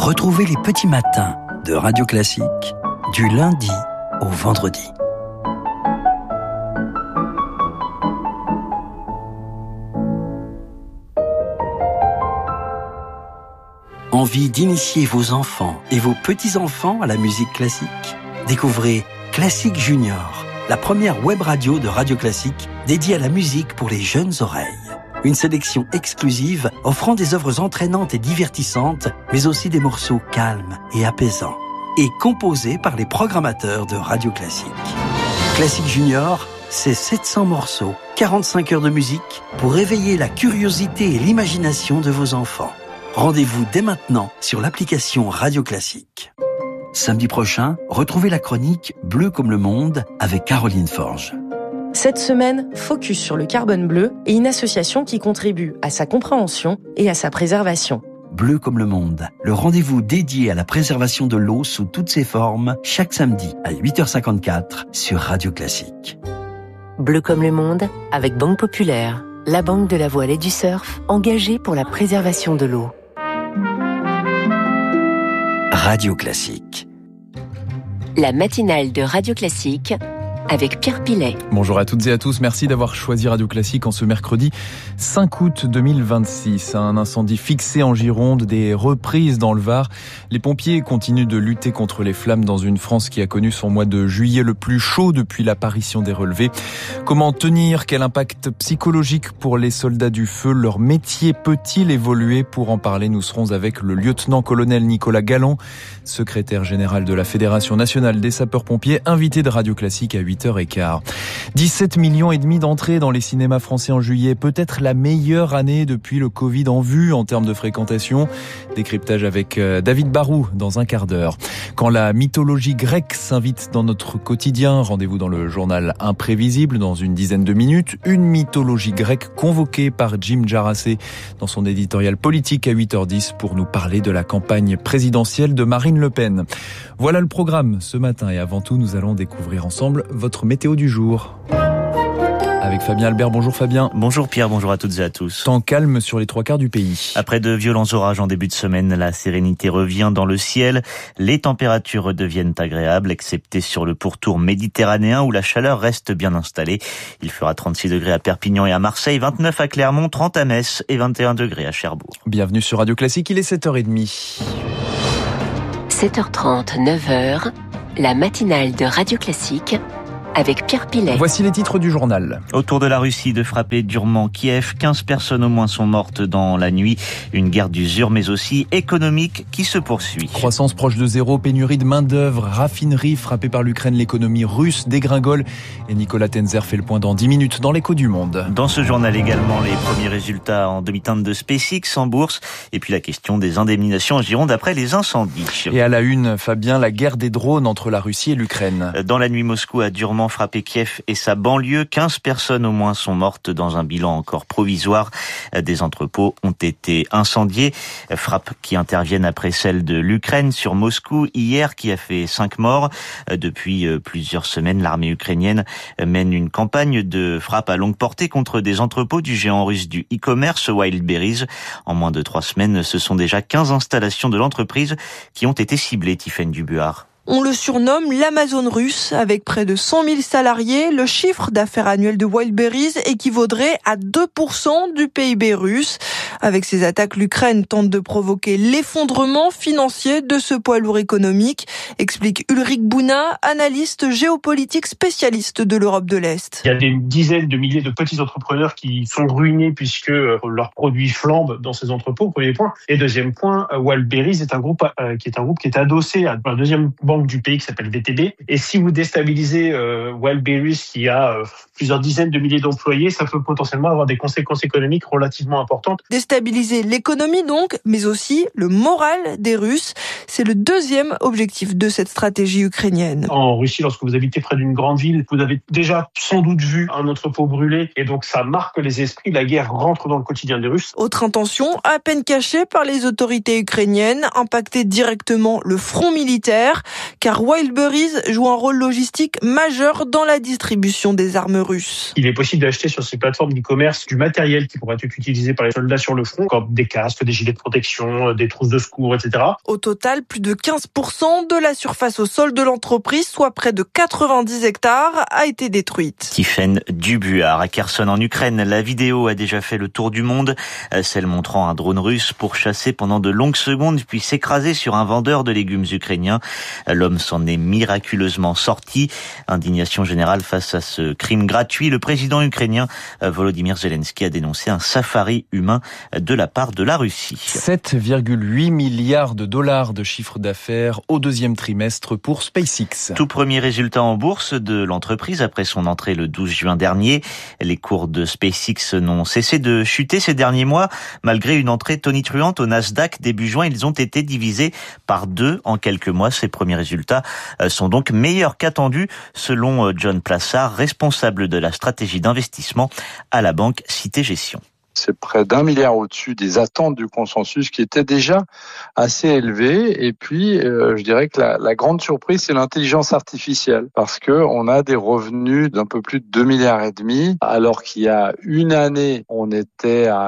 Retrouvez les petits matins de Radio Classique du lundi au vendredi. Envie d'initier vos enfants et vos petits-enfants à la musique classique? Découvrez Classique Junior, la première web radio de Radio Classique dédiée à la musique pour les jeunes oreilles. Une sélection exclusive offrant des œuvres entraînantes et divertissantes, mais aussi des morceaux calmes et apaisants, et composés par les programmateurs de Radio Classique. Classique Junior, c'est 700 morceaux, 45 heures de musique pour réveiller la curiosité et l'imagination de vos enfants. Rendez-vous dès maintenant sur l'application Radio Classique. Samedi prochain, retrouvez la chronique Bleu comme le monde avec Caroline Forge. Cette semaine, focus sur le carbone bleu et une association qui contribue à sa compréhension et à sa préservation. Bleu comme le monde, le rendez-vous dédié à la préservation de l'eau sous toutes ses formes, chaque samedi à 8h54 sur Radio Classique. Bleu comme le monde, avec Banque Populaire, la banque de la voile et du surf, engagée pour la préservation de l'eau. Radio Classique. La matinale de Radio Classique avec Pierre Pillet. Bonjour à toutes et à tous, merci d'avoir choisi Radio Classique en ce mercredi 5 août 2026. Un incendie fixé en Gironde, des reprises dans le Var. Les pompiers continuent de lutter contre les flammes dans une France qui a connu son mois de juillet le plus chaud depuis l'apparition des relevés. Comment tenir? Quel impact psychologique pour les soldats du feu? Leur métier peut-il évoluer? Pour en parler, nous serons avec le lieutenant-colonel Nicolas Galland, secrétaire général de la Fédération nationale des sapeurs-pompiers, invité de Radio Classique à 8h15. 17 millions et demi d'entrées dans les cinémas français en juillet, peut-être la meilleure année depuis le Covid en vue en termes de fréquentation. Décryptage avec David Barou dans un quart d'heure. Quand la mythologie grecque s'invite dans notre quotidien, rendez-vous dans le journal Imprévisible dans une dizaine de minutes. Une mythologie grecque convoquée par Jim Jarassé dans son éditorial politique à 8h10 pour nous parler de la campagne présidentielle de Marine Le Pen. Voilà le programme ce matin et avant tout, nous allons découvrir ensemble votre météo du jour. Avec Fabien Albert. Bonjour Fabien. Bonjour Pierre, bonjour à toutes et à tous. Temps calme sur les 3/4 du pays. Après de violents orages en début de semaine, la sérénité revient dans le ciel. Les températures redeviennent agréables, excepté sur le pourtour méditerranéen où la chaleur reste bien installée. Il fera 36 degrés à Perpignan et à Marseille, 29 à Clermont, 30 à Metz et 21 degrés à Cherbourg. Bienvenue sur Radio Classique, il est 7h30. 7h30, 9h, la matinale de Radio Classique avec Pierre Pillet. Voici les titres du journal. Autour de la Russie de frapper durement Kiev, 15 personnes au moins sont mortes dans la nuit. Une guerre d'usure mais aussi économique qui se poursuit. Croissance proche de zéro, pénurie de main-d'œuvre, raffinerie frappée par l'Ukraine, l'économie russe dégringole. Et Nicolas Tenzer fait le point dans 10 minutes dans l'écho du monde. Dans ce journal également, les premiers résultats en demi-teinte de SpaceX en bourse. Et puis la question des indemnisations en Gironde après les incendies. Et à la une, Fabien, la guerre des drones entre la Russie et l'Ukraine. Dans la nuit, Moscou a durement frappé Kiev et sa banlieue. 15 personnes au moins sont mortes dans un bilan encore provisoire. Des entrepôts ont été incendiés. Frappes qui interviennent après celle de l'Ukraine sur Moscou hier qui a fait 5 morts. Depuis plusieurs semaines, l'armée ukrainienne mène une campagne de frappe à longue portée contre des entrepôts du géant russe du e-commerce Wildberries. En moins de 3 semaines, ce sont déjà 15 installations de l'entreprise qui ont été ciblées, Tiffaine Dubuard. On le surnomme l'Amazon russe. Avec près de 100 000 salariés, le chiffre d'affaires annuel de Wildberries équivaudrait à 2% du PIB russe. Avec ces attaques, l'Ukraine tente de provoquer l'effondrement financier de ce poids lourd économique, explique Ulrich Bouna, analyste géopolitique spécialiste de l'Europe de l'Est. Il y a des dizaines de milliers de petits entrepreneurs qui sont ruinés puisque leurs produits flambent dans ces entrepôts, premier point. Et deuxième point, Wildberries est un groupe qui est adossé à la deuxième banque du pays qui s'appelle VTB. Et si vous déstabilisez Wildberries qui a plusieurs dizaines de milliers d'employés, ça peut potentiellement avoir des conséquences économiques relativement importantes. Déstabiliser l'économie donc, mais aussi le moral des Russes. C'est le deuxième objectif de cette stratégie ukrainienne. En Russie, lorsque vous habitez près d'une grande ville, vous avez déjà sans doute vu un entrepôt brûlé et donc ça marque les esprits. La guerre rentre dans le quotidien des Russes. Autre intention, à peine cachée par les autorités ukrainiennes, impacter directement le front militaire, car Wildberries joue un rôle logistique majeur dans la distribution des armes russes. Il est possible d'acheter sur ces plateformes d'e-commerce du matériel qui pourrait être utilisé par les soldats sur le front, comme des casques, des gilets de protection, des trousses de secours, etc. Au total, plus de 15% de la surface au sol de l'entreprise, soit près de 90 hectares, a été détruite. Tiffaine Dubuard à Kherson en Ukraine. La vidéo a déjà fait le tour du monde, celle montrant un drone russe pourchasser pendant de longues secondes puis s'écraser sur un vendeur de légumes ukrainien. L'homme s'en est miraculeusement sorti. Indignation générale face à ce crime gratuit. Le président ukrainien Volodymyr Zelensky a dénoncé un safari humain de la part de la Russie. 7,8 milliards de dollars de chiffre d'affaires au deuxième trimestre pour SpaceX. Tout premier résultat en bourse de l'entreprise après son entrée le 12 juin dernier. Les cours de SpaceX n'ont cessé de chuter ces derniers mois. Malgré une entrée tonitruante au Nasdaq début juin, ils ont été divisés par 2 en quelques mois. Ces premiers résultats sont donc meilleurs qu'attendus, selon John Plassard, responsable de la stratégie d'investissement à la banque Cité Gestion. C'est près d'1 milliard au-dessus des attentes du consensus qui était déjà assez élevé. Et puis, je dirais que la grande surprise, c'est l'intelligence artificielle, parce que on a des revenus d'un peu plus de 2,5 milliards, alors qu'il y a une année, on était à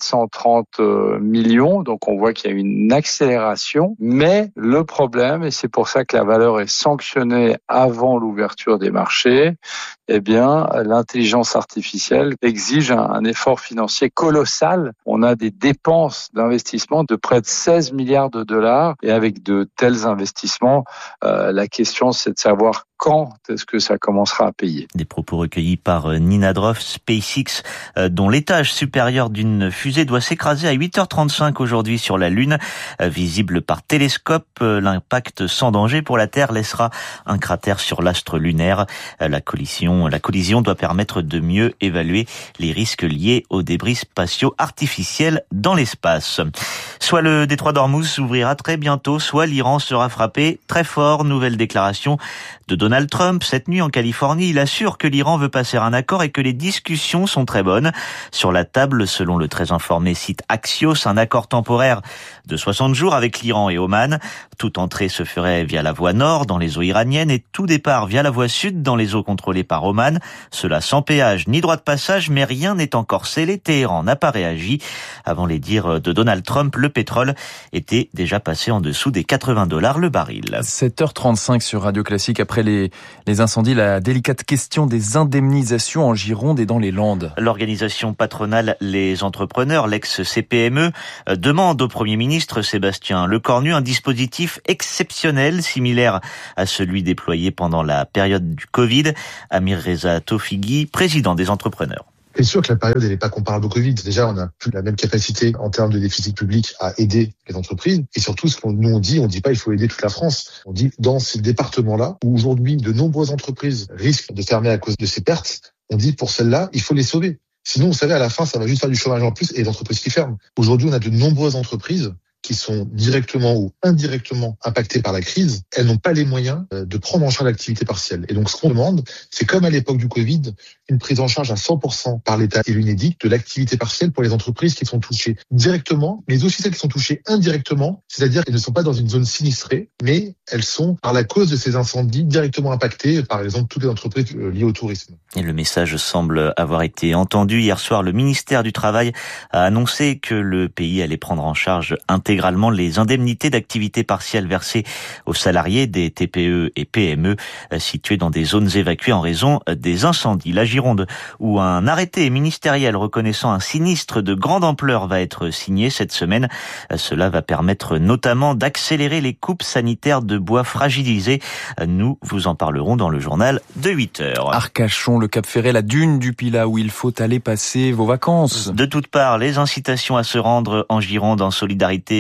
730 millions. Donc, on voit qu'il y a une accélération. Mais le problème, et c'est pour ça que la valeur est sanctionnée avant l'ouverture des marchés, eh bien, l'intelligence artificielle exige un effort financier colossal. On a des dépenses d'investissement de près de 16 milliards de dollars. Et avec de tels investissements, la question, c'est de savoir quand est-ce que ça commencera à payer. Des propos recueillis par Nina Droff, SpaceX, dont l'étage supérieur d'une fusée doit s'écraser à 8h35 aujourd'hui sur la Lune. Visible par télescope, l'impact sans danger pour la Terre laissera un cratère sur l'astre lunaire. La collision doit permettre de mieux évaluer les risques liés aux débris spatiaux artificiels dans l'espace. Soit le détroit d'Ormuz s'ouvrira très bientôt, soit l'Iran sera frappé très fort. Nouvelle déclaration de Donald Trump cette nuit en Californie. Il assure que l'Iran veut passer un accord et que les discussions sont très bonnes. Sur la table, selon le très informé site Axios, un accord temporaire de 60 jours avec l'Iran et Oman. Toute entrée se ferait via la voie nord dans les eaux iraniennes et tout départ via la voie sud dans les eaux contrôlées par Oman. Cela sans péage ni droit de passage, mais rien n'est encore scellé. Téhéran n'a pas réagi. Avant les dires de Donald Trump, le pétrole était déjà passé en dessous des $80 le baril. 7h35 sur Radio Classique. Après les incendies, la délicate question des indemnisations en Gironde et dans les Landes. L'organisation patronale Les Entrepreneurs, l'ex-CPME, demande au Premier ministre Sébastien Lecornu un dispositif exceptionnel similaire à celui déployé pendant la période du Covid. Amir Reza Tofighi, président des entrepreneurs. C'est sûr que la période, elle n'est pas comparable au Covid. Déjà, on n'a plus la même capacité en termes de déficit public à aider les entreprises. Et surtout, ce qu'on nous dit, on dit pas il faut aider toute la France. On dit dans ces départements-là, où aujourd'hui de nombreuses entreprises risquent de fermer à cause de ces pertes, on dit pour celles-là, il faut les sauver. Sinon, vous savez, à la fin, ça va juste faire du chômage en plus et les entreprises qui ferment. Aujourd'hui, on a de nombreuses entreprises qui sont directement ou indirectement impactées par la crise. Elles n'ont pas les moyens de prendre en charge l'activité partielle. Et donc, ce qu'on demande, c'est comme à l'époque du Covid, une prise en charge à 100% par l'État et l'UNEDIC de l'activité partielle pour les entreprises qui sont touchées directement, mais aussi celles qui sont touchées indirectement, c'est-à-dire qu'elles ne sont pas dans une zone sinistrée, mais elles sont, par la cause de ces incendies, directement impactées, par exemple, toutes les entreprises liées au tourisme. Et le message semble avoir été entendu. Hier soir, le ministère du Travail a annoncé que le pays allait prendre en charge intégralement les indemnités d'activité partielle versées aux salariés des TPE et PME situés dans des zones évacuées en raison des incendies. La Gironde, où un arrêté ministériel reconnaissant un sinistre de grande ampleur va être signé cette semaine. Cela va permettre notamment d'accélérer les coupes sanitaires de bois fragilisés. Nous vous en parlerons dans le journal de 8h. Arcachon, le Cap Ferret, la dune du Pilat où il faut aller passer vos vacances. De toutes parts, les incitations à se rendre en Gironde en solidarité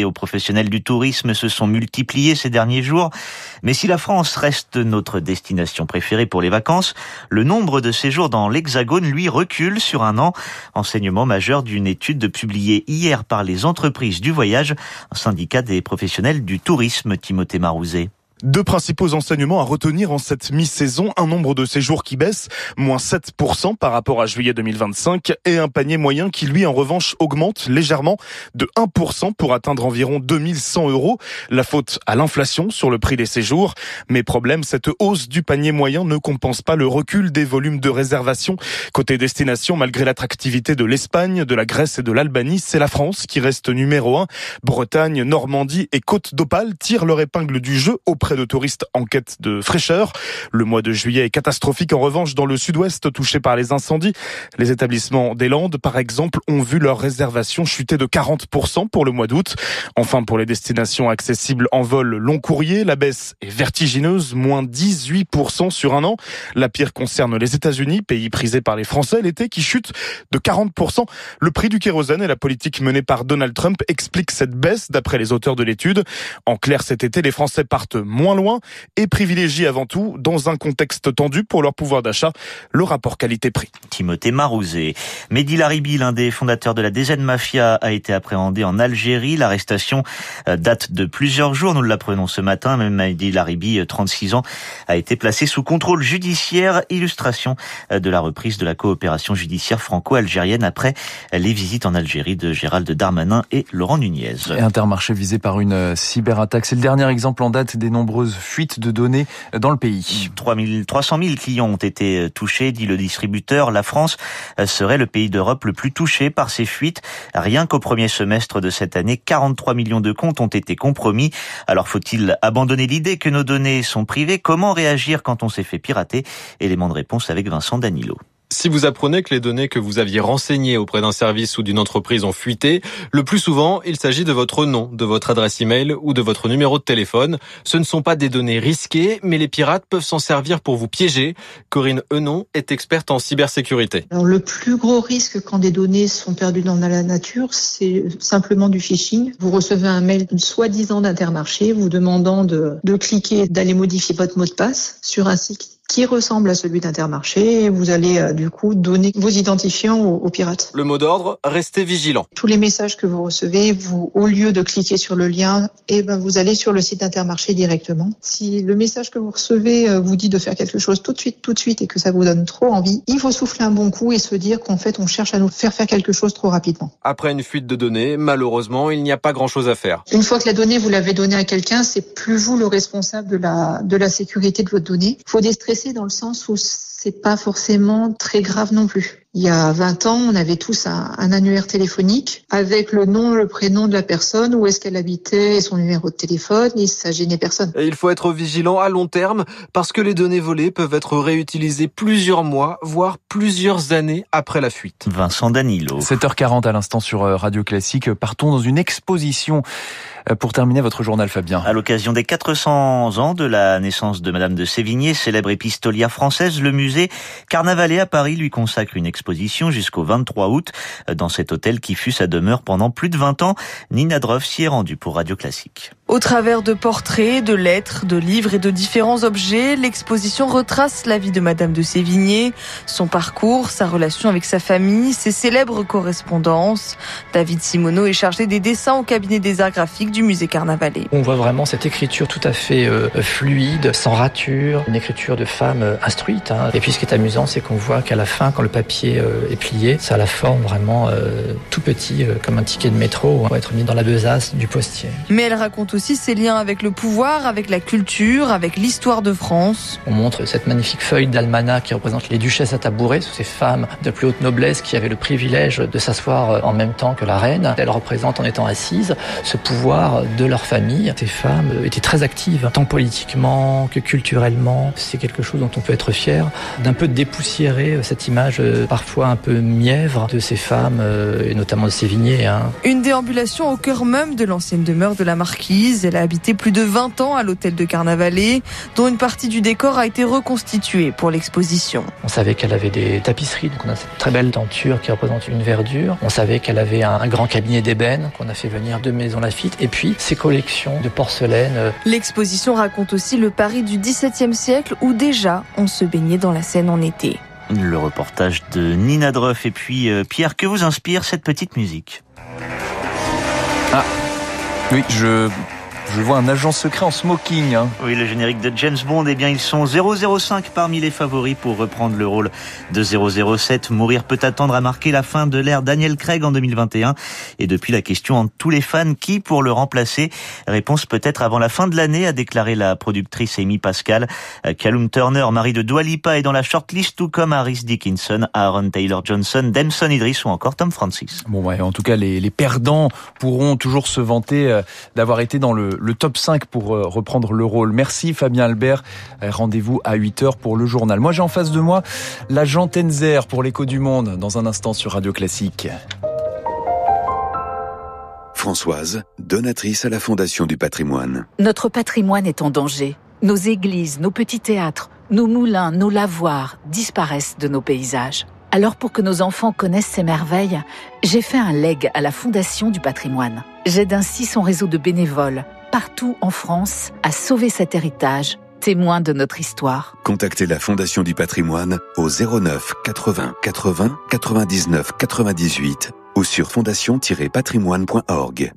aux professionnels du tourisme se sont multipliés ces derniers jours. Mais si la France reste notre destination préférée pour les vacances, le nombre de séjours dans l'Hexagone, lui, recule sur un an. Enseignement majeur d'une étude publiée hier par les entreprises du voyage, un syndicat des professionnels du tourisme, Timothée Marouzet. Deux principaux enseignements à retenir en cette mi-saison, un nombre de séjours qui baisse, moins 7% par rapport à juillet 2025, et un panier moyen qui, lui, en revanche, augmente légèrement de 1% pour atteindre environ 2100 €. La faute à l'inflation sur le prix des séjours. Mais problème, cette hausse du panier moyen ne compense pas le recul des volumes de réservation. Côté destination, malgré l'attractivité de l'Espagne, de la Grèce et de l'Albanie, c'est la France qui reste numéro 1. Bretagne, Normandie et Côte d'Opale tirent leur épingle du jeu auprès de touristes en quête de fraîcheur. Le mois de juillet est catastrophique en revanche dans le sud-ouest touché par les incendies. Les établissements des Landes, par exemple, ont vu leurs réservations chuter de 40% pour le mois d'août. Enfin, pour les destinations accessibles en vol long courrier, la baisse est vertigineuse, moins 18% sur un an. La pire concerne les États-Unis, pays prisé par les Français l'été, qui chute de 40%. Le prix du kérosène et la politique menée par Donald Trump expliquent cette baisse d'après les auteurs de l'étude. En clair, cet été, les Français partent moins loin et privilégient avant tout, dans un contexte tendu pour leur pouvoir d'achat, le rapport qualité-prix. Timothée Marouzet. Mehdi Laribi, l'un des fondateurs de la DZ Mafia, a été appréhendé en Algérie. L'arrestation date de plusieurs jours, nous l'apprenons ce matin. Même Mehdi Laribi, 36 ans, a été placé sous contrôle judiciaire. Illustration de la reprise de la coopération judiciaire franco-algérienne après les visites en Algérie de Gérald Darmanin et Laurent Nunez. Et Intermarché visé par une cyberattaque. C'est le dernier exemple en date des nombreuses fuites de données dans le pays. 300 000 clients ont été touchés, dit le distributeur. La France serait le pays d'Europe le plus touché par ces fuites. Rien qu'au premier semestre de cette année, 43 millions de comptes ont été compromis. Alors faut-il abandonner l'idée que nos données sont privées? Comment réagir quand on s'est fait pirater? Élément de réponse avec Vincent Danilo. Si vous apprenez que les données que vous aviez renseignées auprès d'un service ou d'une entreprise ont fuité, le plus souvent, il s'agit de votre nom, de votre adresse email ou de votre numéro de téléphone. Ce ne sont pas des données risquées, mais les pirates peuvent s'en servir pour vous piéger. Corinne Henon est experte en cybersécurité. Alors, le plus gros risque quand des données sont perdues dans la nature, c'est simplement du phishing. Vous recevez un mail soi-disant d'Intermarché vous demandant de cliquer, d'aller modifier votre mot de passe sur un site qui ressemble à celui d'Intermarché, et vous allez du coup donner vos identifiants aux pirates. Le mot d'ordre, restez vigilant. Tous les messages que vous recevez, vous, au lieu de cliquer sur le lien, vous allez sur le site d'Intermarché directement. Si le message que vous recevez vous dit de faire quelque chose tout de suite et que ça vous donne trop envie, il faut souffler un bon coup et se dire qu'en fait on cherche à nous faire quelque chose trop rapidement. Après une fuite de données, malheureusement, il n'y a pas grand-chose à faire. Une fois que la donnée, vous l'avez donnée à quelqu'un, c'est plus vous le responsable de la sécurité de votre donnée. Il faut déstresser dans le sens où c'est pas forcément très grave non plus. Il y a 20 ans, on avait tous un annuaire téléphonique avec le nom, le prénom de la personne, où est-ce qu'elle habitait et son numéro de téléphone, et ça gênait personne. Et il faut être vigilant à long terme parce que les données volées peuvent être réutilisées plusieurs mois, voire plusieurs années après la fuite. Vincent Danilo. 7h40 à l'instant sur Radio Classique. Partons dans une exposition pour terminer votre journal, Fabien. À l'occasion des 400 ans de la naissance de Madame de Sévigné, célèbre épistolière française, le musée Carnavalet à Paris lui consacre une exposition jusqu'au 23 août dans cet hôtel qui fut sa demeure pendant plus de 20 ans. Nina Droff s'y est rendue pour Radio Classique. Au travers de portraits, de lettres, de livres et de différents objets, l'exposition retrace la vie de Madame de Sévigné, son parcours, sa relation avec sa famille, ses célèbres correspondances. David Simoneau est chargé des dessins au cabinet des arts graphiques du musée Carnavalet. On voit vraiment cette écriture tout à fait fluide, sans rature, une écriture de femme instruite. Et puis ce qui est amusant, c'est qu'on voit qu'à la fin, quand le papier est plié, ça a la forme vraiment tout petit, comme un ticket de métro, on va être mis dans la besace du postier. Mais elle raconte aussi ses liens avec le pouvoir, avec la culture, avec l'histoire de France. On montre cette magnifique feuille d'almanach qui représente les duchesses à tabouret, ces femmes de plus haute noblesse qui avaient le privilège de s'asseoir en même temps que la reine. Elles représentent, en étant assises, ce pouvoir de leur famille. Ces femmes étaient très actives, tant politiquement que culturellement. C'est quelque chose dont on peut être fier, d'un peu dépoussiérer cette image parfois un peu mièvre de ces femmes, et notamment de Sévigné. Une déambulation au cœur même de l'ancienne demeure de la marquise. l'église. Elle a habité plus de 20 ans à l'hôtel de Carnavalet, dont une partie du décor a été reconstituée pour l'exposition. On savait qu'elle avait des tapisseries, donc on a cette très belle tenture qui représente une verdure. On savait qu'elle avait un grand cabinet d'ébène qu'on a fait venir de Maison Laffitte, et puis ses collections de porcelaine. L'exposition raconte aussi le Paris du XVIIe siècle où déjà on se baignait dans la Seine en été. Le reportage de Nina Dreuf. Et puis Pierre, que vous inspire cette petite musique ? Ah, oui, je vois un agent secret en smoking. Oui, le générique de James Bond, eh bien, ils sont 005 parmi les favoris pour reprendre le rôle de 007. Mourir peut attendre à marquer la fin de l'ère Daniel Craig en 2021. Et depuis, la question entre tous les fans, qui pour le remplacer ? Réponse peut-être avant la fin de l'année, a déclaré la productrice Amy Pascal. Callum Turner, mari de Dua Lipa, est dans la shortlist, tout comme Harris Dickinson, Aaron Taylor-Johnson, Damson Idris ou encore Tom Francis. Bon, ouais, en tout cas, les perdants pourront toujours se vanter d'avoir été dans le top 5 pour reprendre le rôle. Merci Fabien Albert. Rendez-vous à 8h pour le journal. Moi, j'ai en face de moi l'agent Tenzer pour l'Écho du Monde, dans un instant sur Radio Classique. Françoise, donatrice à la Fondation du Patrimoine. Notre patrimoine est en danger. Nos églises, nos petits théâtres, nos moulins, nos lavoirs disparaissent de nos paysages. Alors pour que nos enfants connaissent ces merveilles, j'ai fait un leg à la Fondation du Patrimoine. J'aide ainsi son réseau de bénévoles, partout en France, à sauver cet héritage, témoin de notre histoire. Contactez la Fondation du Patrimoine au 09 80 80 99 98 ou sur fondation-patrimoine.org.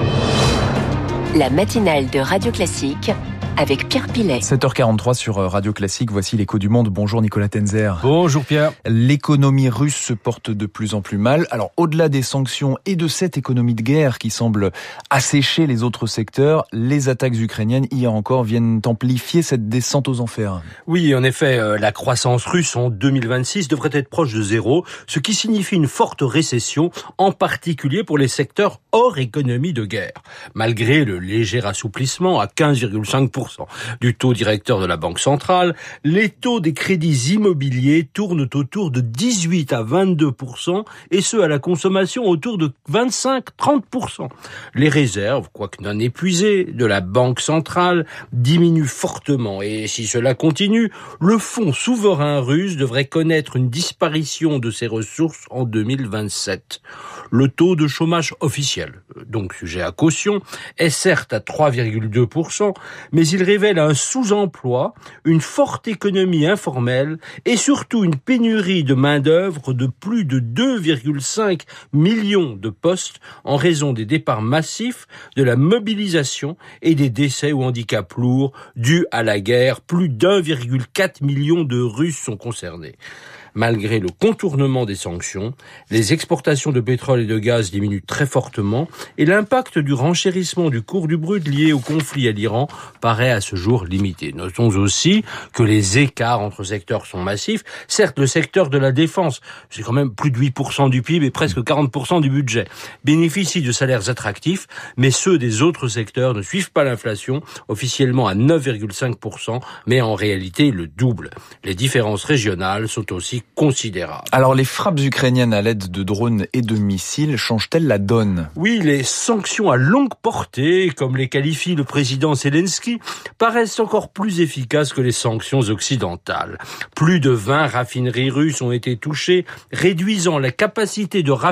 La matinale de Radio Classique avec Pierre Pilet. 7h43 sur Radio Classique, voici l'Écho du Monde. Bonjour Nicolas Tenzer. Bonjour Pierre. L'économie russe se porte de plus en plus mal. Alors au-delà des sanctions et de cette économie de guerre qui semble assécher les autres secteurs, les attaques ukrainiennes hier encore viennent amplifier cette descente aux enfers. Oui, en effet, la croissance russe en 2026 devrait être proche de zéro, ce qui signifie une forte récession, en particulier pour les secteurs hors économie de guerre. Malgré le léger assouplissement à 15,5% du taux directeur de la Banque centrale, les taux des crédits immobiliers tournent autour de 18 à 22% et ceux à la consommation autour de 25-30%. Les réserves, quoique non épuisées, de la Banque centrale diminuent fortement et si cela continue, le fonds souverain russe devrait connaître une disparition de ses ressources en 2027. Le taux de chômage officiel, donc sujet à caution, est certes à 3,2%, mais il révèle un sous-emploi, une forte économie informelle et surtout une pénurie de main-d'œuvre de plus de 2,5 millions de postes en raison des départs massifs, de la mobilisation et des décès ou handicaps lourds dus à la guerre. Plus d'1,4 million de Russes sont concernés. Malgré le contournement des sanctions, les exportations de pétrole et de gaz diminuent très fortement et l'impact du renchérissement du cours du brut lié au conflit à l'Iran paraît à ce jour limité. Notons aussi que les écarts entre secteurs sont massifs. Certes, le secteur de la défense, c'est quand même plus de 8% du PIB et presque 40% du budget, bénéficie de salaires attractifs, mais ceux des autres secteurs ne suivent pas l'inflation, officiellement à 9,5%, mais en réalité le double. Les différences régionales sont aussi considérable. Alors les frappes ukrainiennes à l'aide de drones et de missiles changent-elles la donne ? Oui, les sanctions à longue portée, comme les qualifie le président Zelensky, paraissent encore plus efficaces que les sanctions occidentales. Plus de 20 raffineries russes ont été touchées, réduisant la capacité de